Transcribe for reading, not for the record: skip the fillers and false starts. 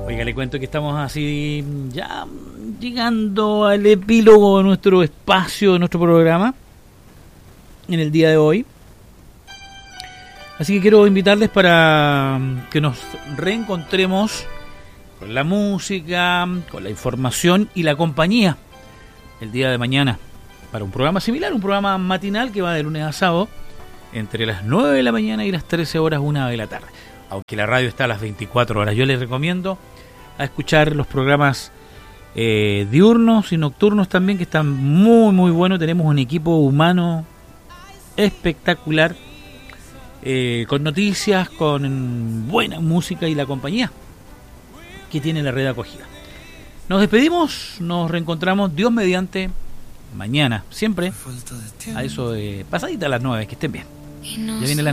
Oiga, le cuento que estamos así ya llegando al epílogo de nuestro espacio, de nuestro programa en el día de hoy. Así que quiero invitarles para que nos reencontremos con la música, con la información y la compañía el día de mañana para un programa similar, un programa matinal que va de lunes a sábado entre las 9 de la mañana y las 13 horas, 1 de la tarde. Aunque la radio está a las 24 horas. Yo les recomiendo a escuchar los programas diurnos y nocturnos también, que están muy muy buenos. Tenemos un equipo humano espectacular, con noticias, con buena música y la compañía que tiene la red acogida. Nos despedimos, nos reencontramos Dios mediante mañana, siempre a eso de pasadita a las 9, que estén bien. Ya viene la